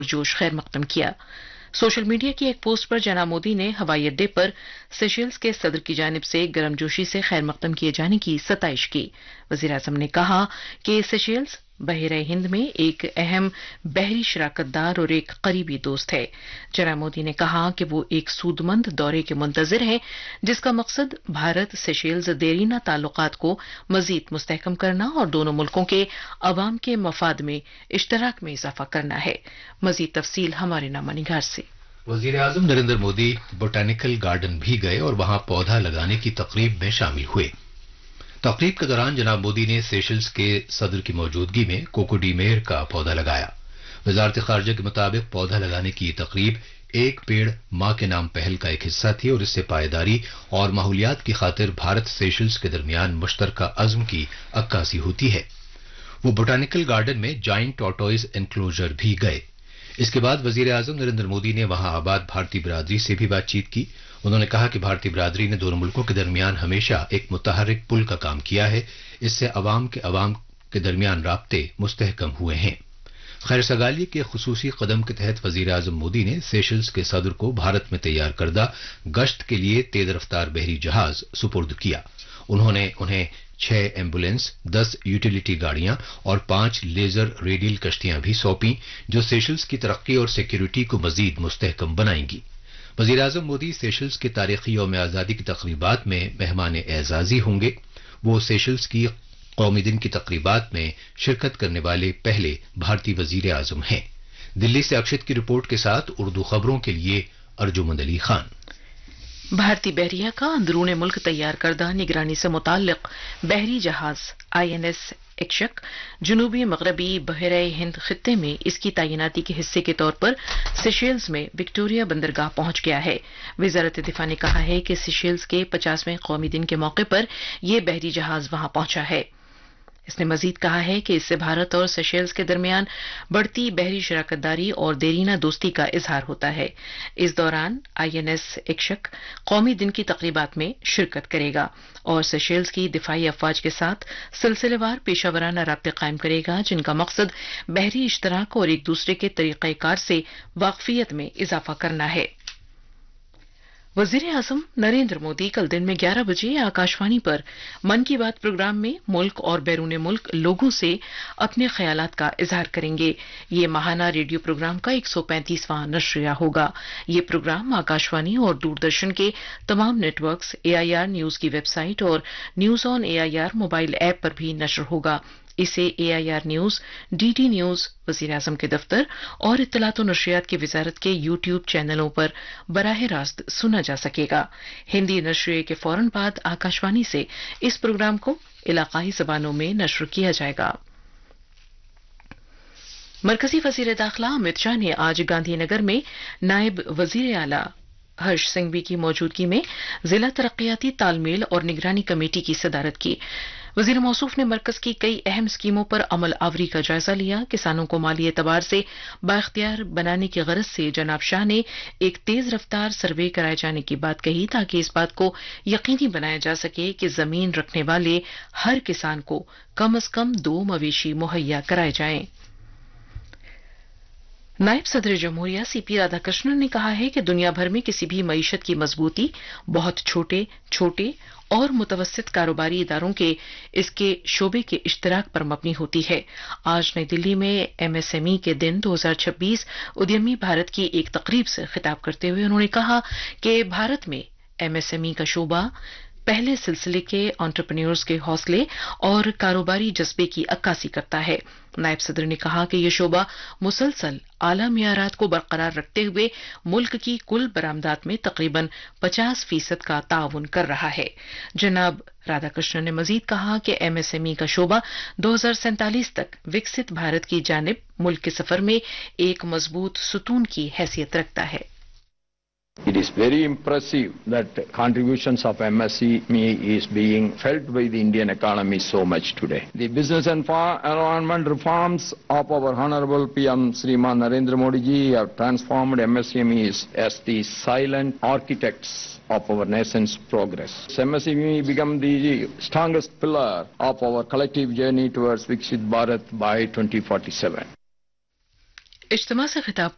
जोश खैर मकदम किया। सोशल मीडिया की एक पोस्ट पर जनाब मोदी ने हवाई अड्डे पर सेशेल्स के सदर की जानिब से गर्मजोशी से खैर मकदम किए जाने की सताइश की। वजीर आजम ने कहा कि सेशेल्स बहरे हिंद में एक अहम बहरी शराकतदार और एक करीबी दोस्त है। जनाब मोदी ने कहा कि वो एक सूदमंद दौरे के मुंतजिर हैं, जिसका मकसद भारत सेशेल्स देरीना ताल्लुकात को मजीद मुस्तहकम करना और दोनों मुल्कों के अवाम के मफाद में इश्तराक में इजाफा करना है। मजीद तफसील हमारे नामा निगार से। वजीर आजम नरेंद्र मोदी बोटानिकल गार्डन भी गए और वहां पौधा लगाने की तकरीब में शामिल हुए। तकरीब के दौरान जनाब मोदी ने सेशल्स के सदर की मौजूदगी में कोकोडीमेर का पौधा लगाया। वजारत खारजा के मुताबिक पौधा लगाने की ये तकरीब एक पेड़ मां के नाम पहल का एक हिस्सा थी और इससे पायदारी और माहौलियात की खातिर भारत सेशल्स के दरमियान मुश्तरका अज़्म की अक्कासी होती है। वो बोटानिकल गार्डन में जाइंट टॉर्टोइज एनक्लोजर भी गए। इसके बाद वजीर आजम नरेंद्र मोदी ने वहां आबाद भारतीय बिरादरी से भी बातचीत की। उन्होंने कहा कि भारतीय बिरादरी ने दोनों मुल्कों के दरमियान हमेशा एक मुतहर्रिक पुल का काम किया है। इससे अवाम के दरमियान राब्ते मुस्तहकम हुए हैं। खैर सगाली के खुसूसी कदम के तहत वजीर आजम मोदी ने सेशल्स के सदर को भारत में तैयार करदा गश्त के लिए तेज रफ्तार बहरी जहाज सुपुर्द किया। उन्होंने उन्हें 6 एम्बुलेंस, 10 यूटिलिटी गाड़ियां और 5 लेजर रेडियल कश्तियां भी सौंपी, जो सेशल्स की तरक्की और सिक्योरिटी को मजीद मुस्तहकम बनाएंगी। वजीर आजम मोदी सेशल्स के तारीखी यौम आजादी की तकरीबात में मेहमान एजाजी होंगे। वो सेशल्स की कौमी दिन की तकरीबात में शिरकत करने वाले पहले भारतीय वजीर आजम हैं। दिल्ली से अक्षित की रिपोर्ट के साथ उर्दू खबरों के लिए अर्जुमंद अली खान। भारतीय बहरिया का अंदरूने मुल्क तैयार करदा निगरानी से मुताल्लिक बहरी जहाज INS इक्शक जुनूबी मगरबी बहरे हिंद खित्ते में इसकी तैनाती के हिस्से के तौर पर सेशेल्स में विक्टोरिया बंदरगाह पहुंच गया है। वजारत दिफा ने कहा है कि सेशेल्स के 50वें कौमी दिन के मौके पर यह बहरी जहाज वहां पहुंचा है। इसने मजीद कहा है कि इससे भारत और सेशेल्स के दरमियान बढ़ती बहरी शराकतदारी और देरीना दोस्ती का इजहार होता है। इस दौरान INS इक्शक कौमी दिन की तकरीबात में शिरकत करेगा और सेशेल्स की दिफाई अफवाज के साथ सिलसिलेवार पेशावराना राब्ते कायम करेगा, जिनका मकसद बहरी इश्तराक और एक दूसरे के तरीक़ेकार से वाकफियत में इजाफा करना है। वजीर आजम नरेंद्र मोदी कल दिन में 11 बजे आकाशवाणी पर मन की बात प्रोग्राम में मुल्क और बैरून मुल्क लोगों से अपने ख्यालात का इजहार करेंगे। ये माहाना रेडियो प्रोग्राम का 135वां नशरिया होगा। ये प्रोग्राम आकाशवाणी और दूरदर्शन के तमाम नेटवर्क्स, AIR न्यूज की वेबसाइट और news on AIR mobile app पर भी नशर होगा। इसे AIR न्यूज, DD न्यूज, वजीर आजम के दफ्तर और इत्तलात और नशरियात की वजारत के YouTube चैनलों पर बराह रास्त सुना जा सकेगा। हिंदी नशरिये के फौरन बाद आकाशवाणी से इस प्रोग्राम को इलाकाई जबानों में नशर किया जाएगा। मरकजी वजीर दाखिला अमित शाह ने आज गांधीनगर में नायब वजीर आला हर्ष सिंघवी की मौजूदगी में जिला तरक्याती तालमेल और निगरानी कमेटी की सदारत की। वजीर मौसूफ ने मरकज की कई अहम स्कीमों पर अमल आवरी का जायजा लिया। किसानों को माली एतबार से बाइख्तियार बनाने की गरज से जनाब शाह ने एक तेज रफ्तार सर्वे कराए जाने की बात कही, ताकि इस बात को यकीनी बनाया जा सके कि जमीन रखने वाले हर किसान को कम अज कम 2 मवेशी मुहैया कराए जाएं। नायब सदर जमहूरिया CP राधाकृष्णन ने कहा है कि दुनिया भर में किसी भी मईशत की मजबूती बहुत छोटे छोटे और मुतवस्सित कारोबारी इदारों के इसके शोबे के इश्तराक पर मबनी होती है। आज नई दिल्ली में MSME के दिन 2026 उद्यमी भारत की एक तकरीब से खिताब करते हुए उन्होंने कहा कि भारत में MSME का शोबा पहले सिलसिले के एंटरप्रेन्योर्स के हौसले और कारोबारी जज्बे की अक्कासी करता है। नायब सदर ने कहा कि यह शोबा मुसलसल आला मियारात को बरकरार रखते हुए मुल्क की कुल बरामदात में तकरीबन 50% का ताउन कर रहा है। जनाब राधाकृष्णन ने मजीद कहा कि MSME का शोबा 2047 तक विकसित भारत की जानिब मुल्क के सफर में एक मजबूत सुतून की हैसियत रखता है। It is very impressive that contributions of MSME is being felt by the Indian economy so much today. The business and environment reforms of our Honorable PM Shriman Narendra Modi ji have transformed MSMEs as the silent architects of our nation's progress. MSME become the strongest pillar of our collective journey towards Viksit Bharat by 2047. इज्तिमा से खिताब